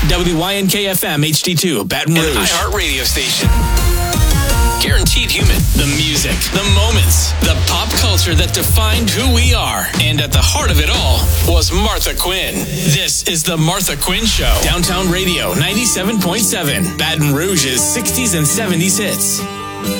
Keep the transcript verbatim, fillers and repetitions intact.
W Y N K F M H D two, Baton Rouge. An iHeart radio station. Guaranteed human. The music, the moments, the pop culture that defined who we are. And at the heart of it all was Martha Quinn. This is the Martha Quinn Show. Downtown Radio ninety-seven point seven. Baton Rouge's sixties and seventies hits.